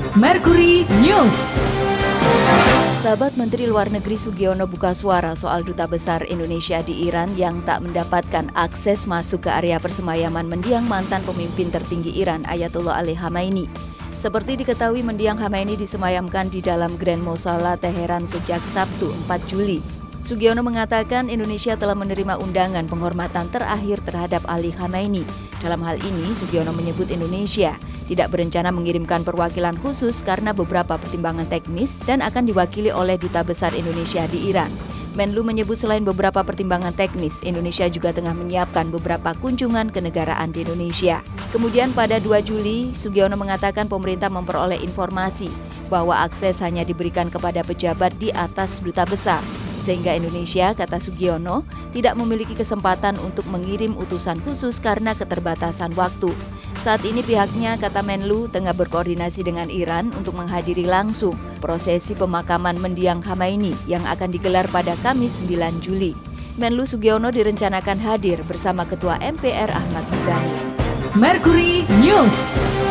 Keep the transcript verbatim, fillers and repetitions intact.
Mercury News. Sahabat Menteri Luar Negeri Sugiono buka suara soal Duta Besar Indonesia di Iran yang tak mendapatkan akses masuk ke area persemayaman mendiang mantan pemimpin tertinggi Iran Ayatollah Ali Khamenei. Seperti diketahui, mendiang Khamenei disemayamkan di dalam Grand Mosala Teheran sejak Sabtu empat Juli. Sugiono mengatakan Indonesia telah menerima undangan penghormatan terakhir terhadap Ali Khamenei. Dalam hal ini, Sugiono menyebut Indonesia tidak berencana mengirimkan perwakilan khusus karena beberapa pertimbangan teknis dan akan diwakili oleh Duta Besar Indonesia di Iran. Menlu menyebut selain beberapa pertimbangan teknis, Indonesia juga tengah menyiapkan beberapa kunjungan kenegaraan di Indonesia. Kemudian pada dua Juli, Sugiono mengatakan pemerintah memperoleh informasi bahwa akses hanya diberikan kepada pejabat di atas duta besar. Sehingga Indonesia, kata Sugiono, tidak memiliki kesempatan untuk mengirim utusan khusus karena keterbatasan waktu. Saat ini pihaknya, kata Menlu, tengah berkoordinasi dengan Iran untuk menghadiri langsung prosesi pemakaman mendiang Khamenei yang akan digelar pada Kamis sembilan Juli. Menlu Sugiono direncanakan hadir bersama Ketua M P R Ahmad Muzani. Mercury News.